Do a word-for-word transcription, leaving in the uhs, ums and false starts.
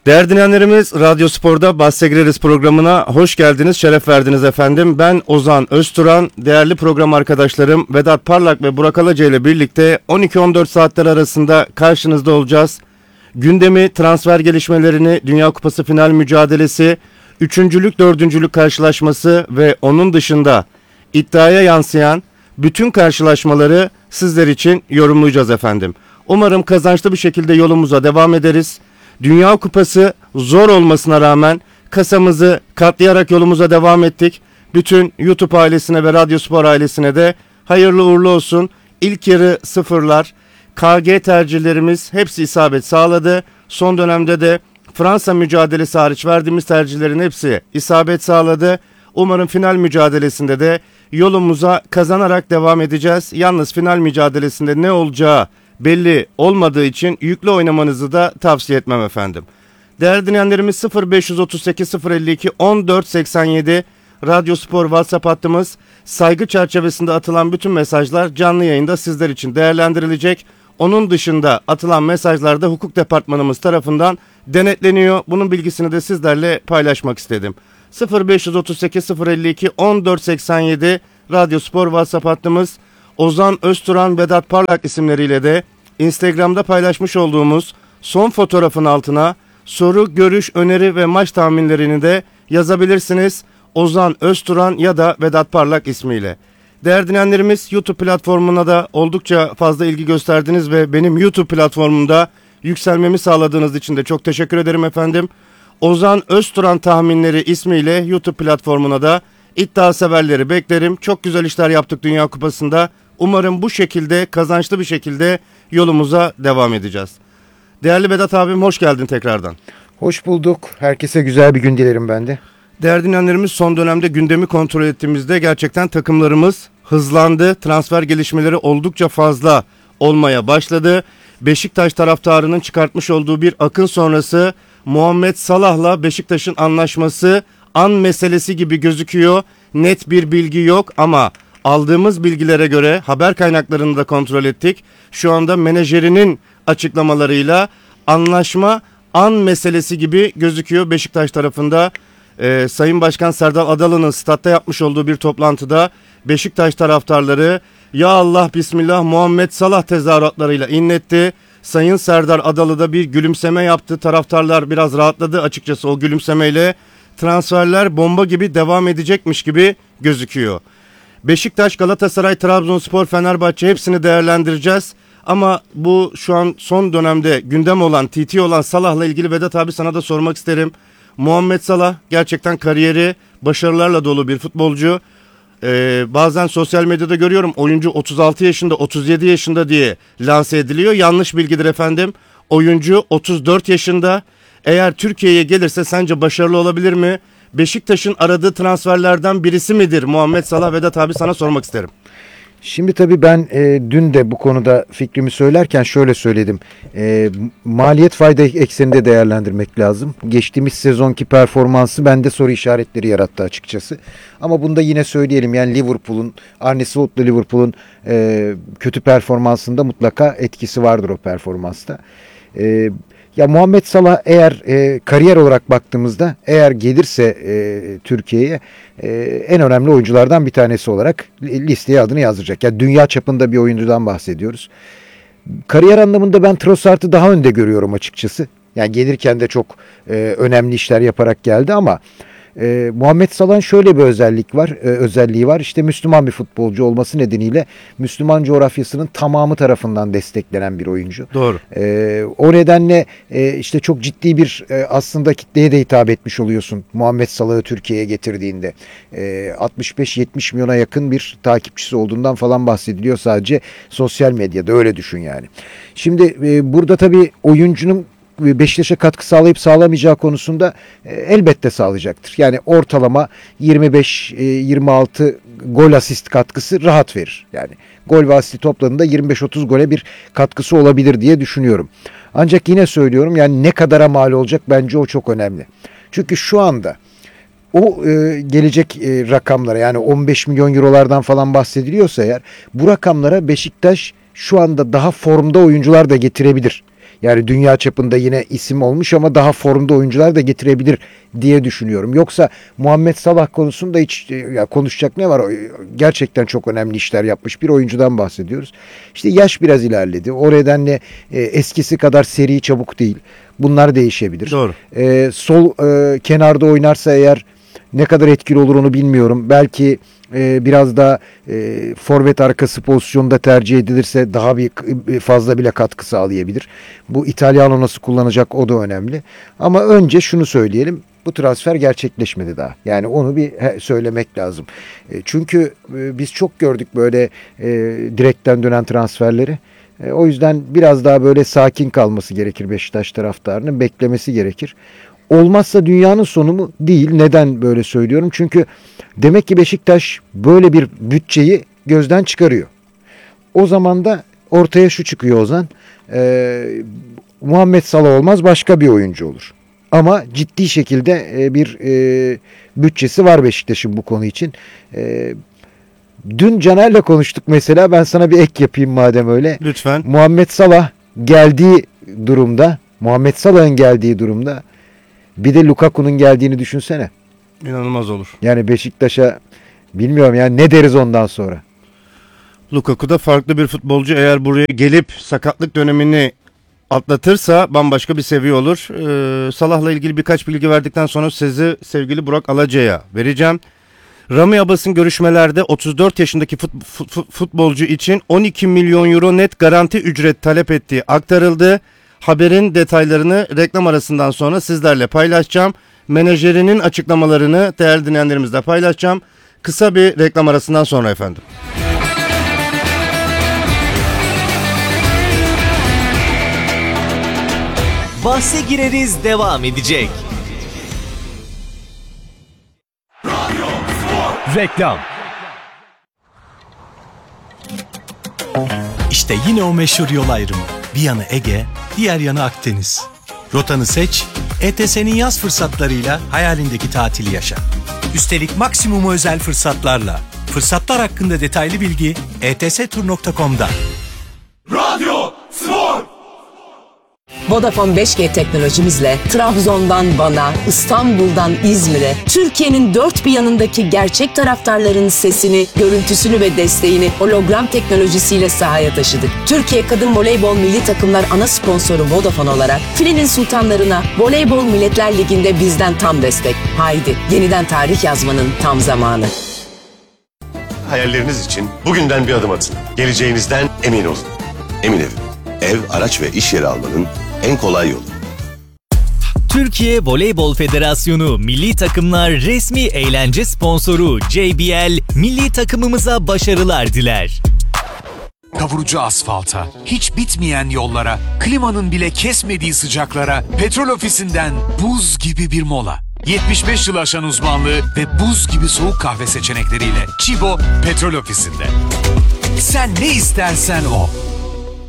Değerli dinleyenlerimiz, Radyo Spor'da Bahse Gireriz programına hoş geldiniz, şeref verdiniz efendim. Ben Ozan Özturan, değerli program arkadaşlarım Vedat Parlak ve Burak Alaca ile birlikte on iki on dört saatler arasında karşınızda olacağız. Gündemi, transfer gelişmelerini, Dünya Kupası final mücadelesi, üçüncülük dördüncülük karşılaşması ve onun dışında iddiaya yansıyan bütün karşılaşmaları sizler için yorumlayacağız efendim. Umarım kazançlı bir şekilde yolumuza devam ederiz. Dünya Kupası zor olmasına rağmen kasamızı katlayarak yolumuza devam ettik. Bütün YouTube ailesine ve Radyo Spor ailesine de hayırlı uğurlu olsun. İlk yarı sıfırlar. K G tercihlerimiz hepsi isabet sağladı. Son dönemde de Fransa mücadelesi hariç verdiğimiz tercihlerin hepsi isabet sağladı. Umarım final mücadelesinde de yolumuza kazanarak devam edeceğiz. Yalnız final mücadelesinde ne olacağı belli olmadığı için yüklü oynamanızı da tavsiye etmem efendim. Değerli dinleyenlerimiz sıfır beş otuz sekiz sıfır elli iki on dört seksen yedi Radyo Spor WhatsApp hattımız. Saygı çerçevesinde atılan bütün mesajlar canlı yayında sizler için değerlendirilecek. Onun dışında atılan mesajlar da hukuk departmanımız tarafından denetleniyor. Bunun bilgisini de sizlerle paylaşmak istedim. sıfır beş otuz sekiz sıfır elli iki on dört seksen yedi Radyo Spor WhatsApp hattımız. Ozan Özturan, Vedat Parlak isimleriyle de Instagram'da paylaşmış olduğumuz son fotoğrafın altına soru, görüş, öneri ve maç tahminlerini de yazabilirsiniz. Ozan Özturan ya da Vedat Parlak ismiyle. Değerli dinleyenlerimiz, YouTube platformuna da oldukça fazla ilgi gösterdiniz ve benim YouTube platformumda yükselmemi sağladığınız için de çok teşekkür ederim efendim. Ozan Özturan tahminleri ismiyle YouTube platformuna da iddia severleri beklerim. Çok güzel işler yaptık Dünya Kupası'nda. Umarım bu şekilde kazançlı bir şekilde yolumuza devam edeceğiz. Değerli Vedat abim, hoş geldin tekrardan. Hoş bulduk. Herkese güzel bir gün dilerim ben de. Değerli dinleyenlerimiz, son dönemde gündemi kontrol ettiğimizde gerçekten takımlarımız hızlandı. Transfer gelişmeleri oldukça fazla olmaya başladı. Beşiktaş taraftarının çıkartmış olduğu bir akın sonrası Muhammed Salah'la Beşiktaş'ın anlaşması an meselesi gibi gözüküyor. Net bir bilgi yok ama aldığımız bilgilere göre haber kaynaklarını da kontrol ettik. Şu anda menajerinin açıklamalarıyla anlaşma an meselesi gibi gözüküyor Beşiktaş tarafında. Ee, Sayın Başkan Serdar Adalı'nın statta yapmış olduğu bir toplantıda Beşiktaş taraftarları ya Allah Bismillah Muhammed Salah tezahüratlarıyla inletti. Sayın Serdar Adalı da bir gülümseme yaptı. Taraftarlar biraz rahatladı açıkçası o gülümsemeyle. Transferler bomba gibi devam edecekmiş gibi gözüküyor. Beşiktaş, Galatasaray, Trabzonspor, Fenerbahçe hepsini değerlendireceğiz. Ama bu şu an son dönemde gündem olan, T T olan Salah'la ilgili Vedat abi sana da sormak isterim. Muhammed Salah gerçekten kariyeri başarılarla dolu bir futbolcu. Ee, bazen sosyal medyada görüyorum oyuncu otuz altı yaşında, otuz yedi yaşında diye lanse ediliyor. Yanlış bilgidir efendim. Oyuncu otuz dört yaşında. Eğer Türkiye'ye gelirse sence başarılı olabilir mi? Beşiktaş'ın aradığı transferlerden birisi midir Muhammed Salah? Vedat abi, sana sormak isterim. Şimdi tabii ben e, dün de bu konuda fikrimi söylerken şöyle söyledim. E, maliyet fayda ekseninde değerlendirmek lazım. Geçtiğimiz sezonki performansı bende soru işaretleri yarattı açıkçası. Ama bunu da yine söyleyelim. Yani Liverpool'un, Arne Slot'lu Liverpool'un e, kötü performansında mutlaka etkisi vardır o performansta. E, Ya Muhammed Salah eğer e, kariyer olarak baktığımızda eğer gelirse e, Türkiye'ye e, en önemli oyunculardan bir tanesi olarak listeye adını yazdıracak. Yani dünya çapında bir oyuncudan bahsediyoruz. Kariyer anlamında ben Trossard'ı daha önde görüyorum açıkçası. Yani gelirken de çok e, önemli işler yaparak geldi ama e, Muhammed Salah'ın şöyle bir özellik var, e, özelliği var. İşte Müslüman bir futbolcu olması nedeniyle Müslüman coğrafyasının tamamı tarafından desteklenen bir oyuncu. Doğru. E, o nedenle e, işte çok ciddi bir e, aslında kitleye de hitap etmiş oluyorsun Muhammed Salah'ı Türkiye'ye getirdiğinde. E, altmış beş yetmiş milyona yakın bir takipçisi olduğundan falan bahsediliyor sadece sosyal medyada, öyle düşün yani. Şimdi e, burada tabii oyuncunun Beşiktaş'a katkı sağlayıp sağlamayacağı konusunda e, elbette sağlayacaktır. Yani ortalama yirmi beş yirmi altı gol asist katkısı rahat verir. Yani gol ve asisti topladığında yirmi beş otuz gole bir katkısı olabilir diye düşünüyorum. Ancak yine söylüyorum, yani ne kadara mal olacak, bence o çok önemli. Çünkü şu anda o e, gelecek e, rakamlara, yani on beş milyon eurolardan falan bahsediliyorsa eğer, bu rakamlara Beşiktaş şu anda daha formda oyuncular da getirebilir. Yani dünya çapında yine isim olmuş ama daha formda oyuncular da getirebilir diye düşünüyorum. Yoksa Muhammed Salah konusunda hiç ya konuşacak ne var? Gerçekten çok önemli işler yapmış bir oyuncudan bahsediyoruz. İşte yaş biraz ilerledi. O nedenle e, eskisi kadar seri çabuk değil. Bunlar değişebilir. Doğru. E, sol e, kenarda oynarsa eğer ne kadar etkili olur onu bilmiyorum. Belki e, biraz da e, forvet arkası pozisyonda tercih edilirse daha bir fazla bile katkı sağlayabilir. Bu İtalyanı nasıl kullanacak o da önemli. Ama önce şunu söyleyelim. Bu transfer gerçekleşmedi daha. Yani onu bir söylemek lazım. E, çünkü e, biz çok gördük böyle e, direkten dönen transferleri. E, o yüzden biraz daha böyle sakin kalması gerekir Beşiktaş taraftarının. Beklemesi gerekir. Olmazsa dünyanın sonu mu? Değil. Neden böyle söylüyorum? Çünkü demek ki Beşiktaş böyle bir bütçeyi gözden çıkarıyor. O zaman da ortaya şu çıkıyor Ozan. E, Muhammed Salah olmaz, başka bir oyuncu olur. Ama ciddi şekilde e, bir e, bütçesi var Beşiktaş'ın bu konu için. E, dün Caner'le konuştuk mesela. Ben sana bir ek yapayım madem öyle. Lütfen. Muhammed Salah geldiği durumda, Muhammed Salah'ın geldiği durumda bir de Lukaku'nun geldiğini düşünsene. İnanılmaz olur. Yani Beşiktaş'a bilmiyorum yani ne deriz ondan sonra. Lukaku da farklı bir futbolcu. Eğer buraya gelip sakatlık dönemini atlatırsa bambaşka bir seviye olur. Ee, Salah'la ilgili birkaç bilgi verdikten sonra sizi sevgili Burak Alaca'ya vereceğim. Rami Abbas'ın görüşmelerde otuz dört yaşındaki fut, fut, futbolcu için on iki milyon euro net garanti ücret talep ettiği aktarıldı. Haberin detaylarını reklam arasından sonra sizlerle paylaşacağım. Menajerinin açıklamalarını değerli dinleyenlerimizle paylaşacağım. Kısa bir reklam arasından sonra efendim. Bahse gireriz devam edecek. Reklam. İşte yine o meşhur yol ayrımı. Bir yanı Ege, diğer yanı Akdeniz. Rotanı seç, E T S'nin yaz fırsatlarıyla hayalindeki tatili yaşa. Üstelik maksimum özel fırsatlarla. Fırsatlar hakkında detaylı bilgi e t s tur nokta com'da. Radyo Spor. Vodafone beş G teknolojimizle Trabzon'dan Van'a, İstanbul'dan İzmir'e, Türkiye'nin dört bir yanındaki gerçek taraftarların sesini, görüntüsünü ve desteğini hologram teknolojisiyle sahaya taşıdık. Türkiye Kadın Voleybol Milli Takımlar ana sponsoru Vodafone olarak Filenin Sultanlarına Voleybol Milletler Ligi'nde bizden tam destek. Haydi yeniden tarih yazmanın tam zamanı. Hayalleriniz için bugünden bir adım atın. Geleceğinizden emin olun. Emin Ev. Ev, araç ve iş yeri almanın en kolay yolu. Türkiye Voleybol Federasyonu Milli Takımlar resmi eğlence sponsoru J B L milli takımımıza başarılar diler. Kavurucu asfalta, hiç bitmeyen yollara, klimanın bile kesmediği sıcaklara, petrol ofisinden buz gibi bir mola. yetmiş beş yıl aşan uzmanlığı ve buz gibi soğuk kahve seçenekleriyle Chibo Petrol Ofisi'nde. Sen ne istersen o.